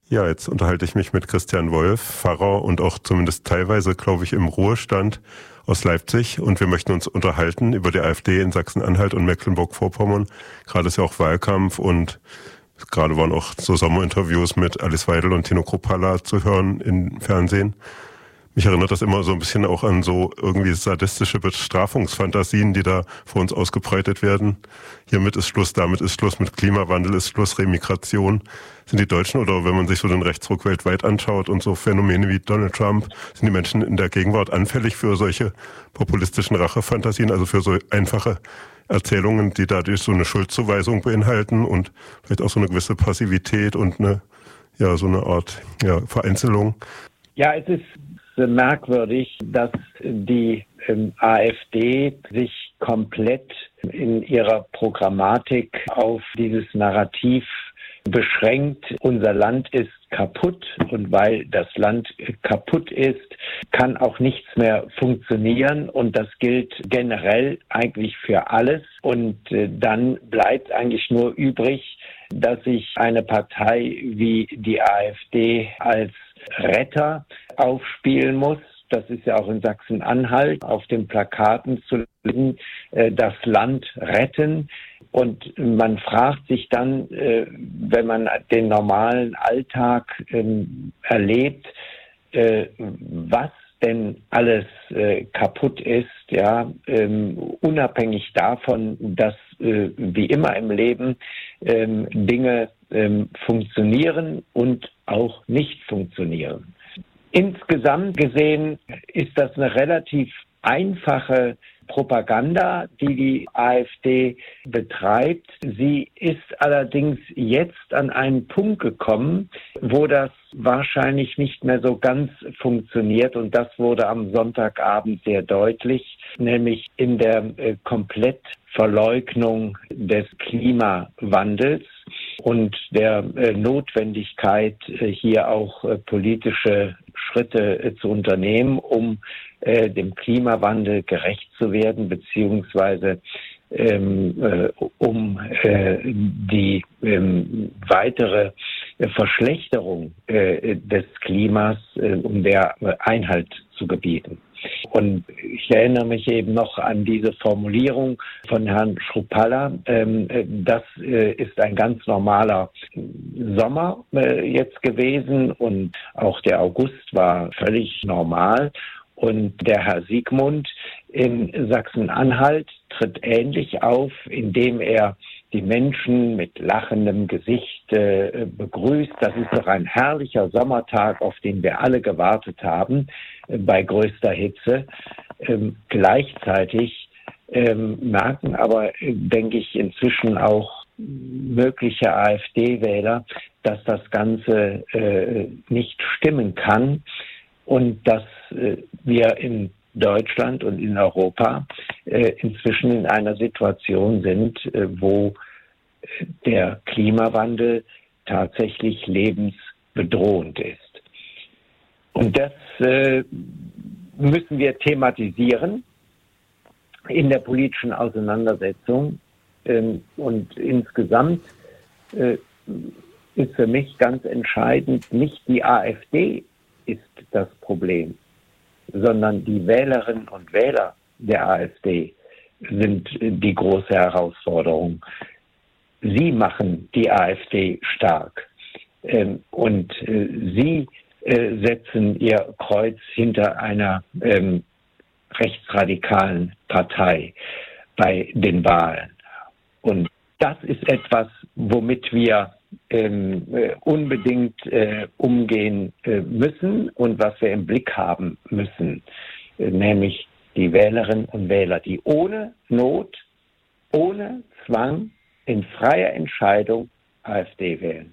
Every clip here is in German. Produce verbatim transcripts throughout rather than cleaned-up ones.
Ja, jetzt unterhalte ich mich mit Christian Wolf, Pfarrer und auch zumindest teilweise, glaube ich, im Ruhestand aus Leipzig. Und wir möchten uns unterhalten über die AfD in Sachsen-Anhalt und Mecklenburg-Vorpommern. Gerade ist ja auch Wahlkampf und gerade waren auch so Sommerinterviews mit Alice Weidel und Tino Kruppalla zu hören im Fernsehen. Mich erinnert das immer so ein bisschen auch an so irgendwie sadistische Bestrafungsfantasien, die da vor uns ausgebreitet werden. Hiermit ist Schluss, damit ist Schluss, mit Klimawandel ist Schluss, Remigration. Sind die Deutschen, oder wenn man sich so den Rechtsruck weltweit anschaut und so Phänomene wie Donald Trump, sind die Menschen in der Gegenwart anfällig für solche populistischen Rachefantasien, also für so einfache Erzählungen, die dadurch so eine Schuldzuweisung beinhalten und vielleicht auch so eine gewisse Passivität und eine, ja, so eine Art, ja, Vereinzelung? Ja, es ist merkwürdig, dass die ähm, AfD sich komplett in ihrer Programmatik auf dieses Narrativ beschränkt. Unser Land ist kaputt, und weil das Land kaputt ist, kann auch nichts mehr funktionieren, und das gilt generell eigentlich für alles. Und äh, dann bleibt eigentlich nur übrig, dass sich eine Partei wie die AfD als Retter aufspielen muss. Das ist ja auch in Sachsen-Anhalt auf den Plakaten zu lesen, äh, das Land retten. Und man fragt sich dann, äh, wenn man den normalen Alltag ähm, erlebt, äh, was denn alles äh, kaputt ist, ja, ähm, unabhängig davon, dass äh, wie immer im Leben ähm, Dinge ähm, funktionieren und auch nicht funktionieren. Insgesamt gesehen ist das eine relativ einfache Propaganda, die die AfD betreibt. Sie ist allerdings jetzt an einen Punkt gekommen, wo das wahrscheinlich nicht mehr so ganz funktioniert, und das wurde am Sonntagabend sehr deutlich, nämlich in der äh, Komplettverleugnung des Klimawandels und der äh, Notwendigkeit, äh, hier auch äh, politische Schritte äh, zu unternehmen, um äh, dem Klimawandel gerecht zu werden, beziehungsweise ähm, äh, um äh, die ähm, weitere äh, Verschlechterung äh, des Klimas, äh, um der äh, Einhalt zu gebieten. Und ich erinnere mich eben noch an diese Formulierung von Herrn Kruppalla. Ähm, das äh, ist ein ganz normaler Sommer äh, jetzt gewesen, und auch der August war völlig normal. Und der Herr Siegmund in Sachsen-Anhalt tritt ähnlich auf, indem er die Menschen mit lachendem Gesicht äh, begrüßt. Das ist doch ein herrlicher Sommertag, auf den wir alle gewartet haben, äh, bei größter Hitze. Ähm, gleichzeitig ähm, merken aber, äh, denke ich, inzwischen auch mögliche AfD-Wähler, dass das Ganze äh, nicht stimmen kann, und dass äh, wir in Deutschland und in Europa äh, inzwischen in einer Situation sind, äh, wo der Klimawandel tatsächlich lebensbedrohend ist. Und das äh, müssen wir thematisieren in der politischen Auseinandersetzung. Ähm, und insgesamt äh, ist für mich ganz entscheidend, nicht die AfD ist das Problem, sondern die Wählerinnen und Wähler der AfD sind die große Herausforderung. Sie machen die AfD stark, ähm, und äh, sie äh, setzen ihr Kreuz hinter einer ähm, rechtsradikalen Partei bei den Wahlen. Und das ist etwas, womit wir ähm, äh, unbedingt äh, umgehen äh, müssen und was wir im Blick haben müssen, äh, nämlich die Wählerinnen und Wähler, die ohne Not, ohne Zwang, in freier Entscheidung AfD wählen.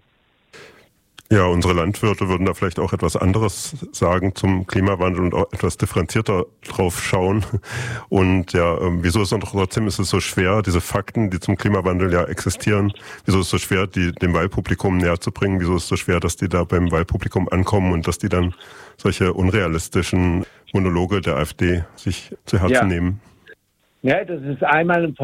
Ja, unsere Landwirte würden da vielleicht auch etwas anderes sagen zum Klimawandel und auch etwas differenzierter drauf schauen. Und ja, wieso ist es doch trotzdem ist es so schwer, diese Fakten, die zum Klimawandel ja existieren, wieso ist es so schwer, die dem Wahlpublikum näher zu bringen? Wieso ist es so schwer, dass die da beim Wahlpublikum ankommen und dass die dann solche unrealistischen Monologe der AfD sich zu Herzen ja. nehmen? Ja, das ist einmal ein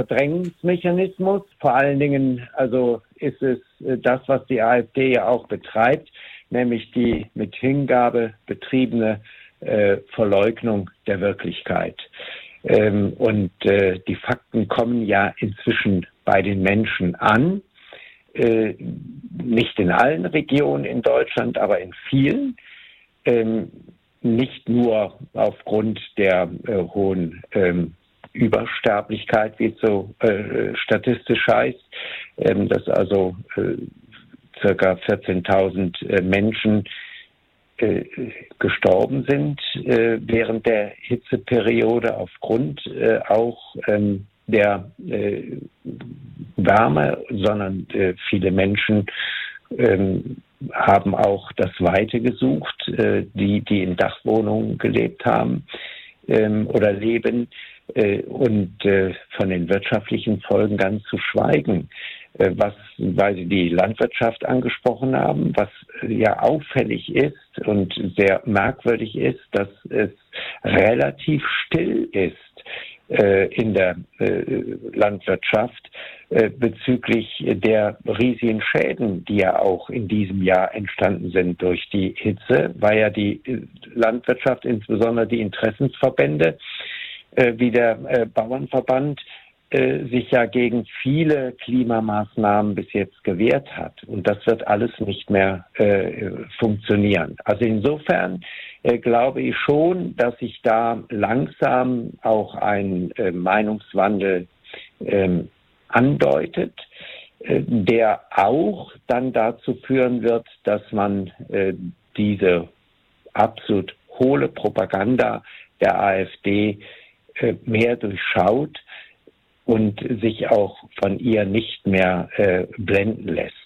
Verdrängungsmechanismus. Vor allen Dingen, also ist es das, was die AfD ja auch betreibt, nämlich die mit Hingabe betriebene äh, Verleugnung der Wirklichkeit. Ähm, und äh, die Fakten kommen ja inzwischen bei den Menschen an, äh, nicht in allen Regionen in Deutschland, aber in vielen. Ähm, nicht nur aufgrund der äh, hohen ähm, Übersterblichkeit, wie es so äh, statistisch heißt, ähm, dass also äh, circa vierzehntausend äh, Menschen äh, gestorben sind äh, während der Hitzeperiode aufgrund äh, auch ähm, der äh, Wärme, sondern äh, viele Menschen ähm, haben auch das Weite gesucht, äh, die, die in Dachwohnungen gelebt haben ähm, oder leben äh, und äh, von den wirtschaftlichen Folgen ganz zu schweigen. Äh, was, weil Sie die Landwirtschaft angesprochen haben, was ja auffällig ist und sehr merkwürdig ist, dass es relativ still ist in der äh, Landwirtschaft äh, bezüglich der riesigen Schäden, die ja auch in diesem Jahr entstanden sind durch die Hitze, weil ja die Landwirtschaft, insbesondere die Interessensverbände äh, wie der äh, Bauernverband, äh, sich ja gegen viele Klimamaßnahmen bis jetzt gewehrt hat. Und das wird alles nicht mehr äh, funktionieren. Also insofern Äh, glaube ich schon, dass sich da langsam auch ein äh, Meinungswandel ähm, andeutet, äh, der auch dann dazu führen wird, dass man äh, diese absolut hohle Propaganda der AfD äh, mehr durchschaut und sich auch von ihr nicht mehr äh, blenden lässt.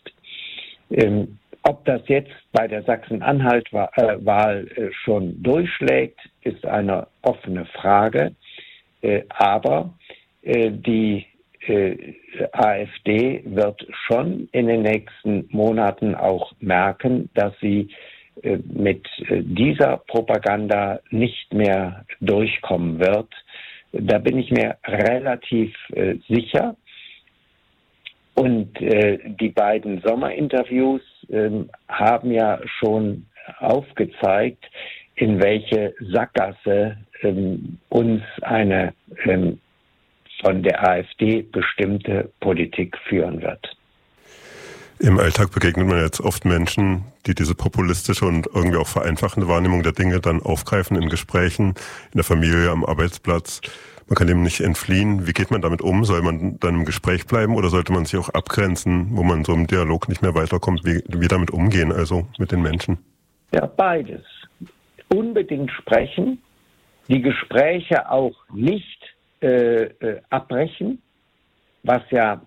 Ähm, Ob das jetzt bei der Sachsen-Anhalt-Wahl äh, schon durchschlägt, ist eine offene Frage. Äh, aber äh, die äh, AfD wird schon in den nächsten Monaten auch merken, dass sie äh, mit äh, dieser Propaganda nicht mehr durchkommen wird. Da bin ich mir relativ äh, sicher. Und äh, die beiden Sommerinterviews ähm, haben ja schon aufgezeigt, in welche Sackgasse ähm, uns eine ähm, von der AfD bestimmte Politik führen wird. Im Alltag begegnet man jetzt oft Menschen, die diese populistische und irgendwie auch vereinfachende Wahrnehmung der Dinge dann aufgreifen in Gesprächen, in der Familie, am Arbeitsplatz. Man kann dem nicht entfliehen. Wie geht man damit um? Soll man dann im Gespräch bleiben oder sollte man sich auch abgrenzen, wo man so im Dialog nicht mehr weiterkommt? Wie, wie damit umgehen, also mit den Menschen? Ja, beides. Unbedingt sprechen, die Gespräche auch nicht äh, äh, abbrechen, was ja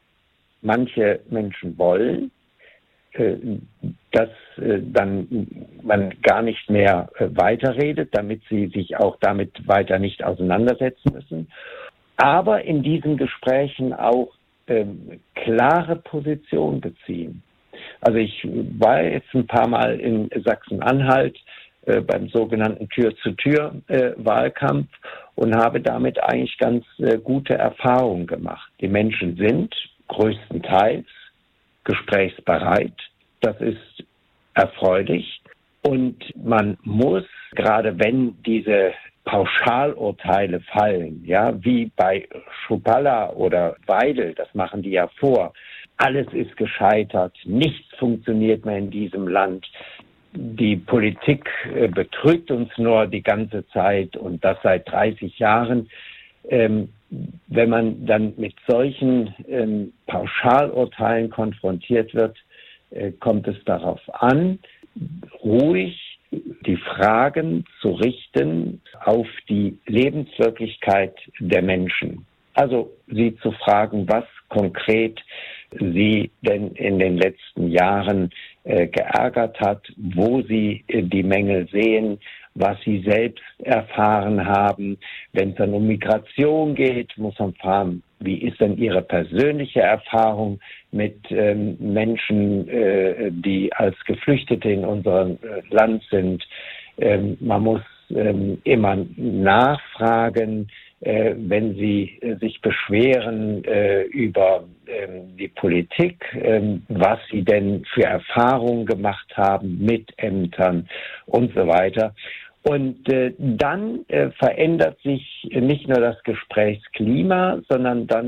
manche Menschen wollen, äh, dass äh, dann man gar nicht mehr äh, weiterredet, damit sie sich auch damit weiter nicht auseinandersetzen müssen. Aber in diesen Gesprächen auch ähm, klare Position beziehen. Also ich war jetzt ein paar Mal in Sachsen-Anhalt äh, beim sogenannten Tür-zu-Tür-Wahlkampf äh, und habe damit eigentlich ganz äh, gute Erfahrungen gemacht. Die Menschen sind größtenteils gesprächsbereit. Das ist erfreulich. Und man muss, gerade wenn diese Pauschalurteile fallen, ja, wie bei Schupalla oder Weidel, das machen die ja vor, alles ist gescheitert, nichts funktioniert mehr in diesem Land, die Politik äh, betrügt uns nur die ganze Zeit und das seit dreißig Jahren. Ähm, wenn man dann mit solchen ähm, Pauschalurteilen konfrontiert wird, äh, kommt es darauf an, ruhig die Fragen zu richten auf die Lebenswirklichkeit der Menschen. Also sie zu fragen, was konkret sie denn in den letzten Jahren äh, geärgert hat, wo sie äh, die Mängel sehen, was sie selbst erfahren haben. Wenn es dann um Migration geht, muss man fragen, wie ist denn Ihre persönliche Erfahrung mit ähm, Menschen, äh, die als Geflüchtete in unserem äh, Land sind? Ähm, man muss ähm, immer nachfragen, äh, wenn sie äh, sich beschweren äh, über ähm, die Politik, ähm, was sie denn für Erfahrungen gemacht haben mit Ämtern und so weiter. Und äh, dann äh, verändert sich nicht nur das Gesprächsklima, sondern dann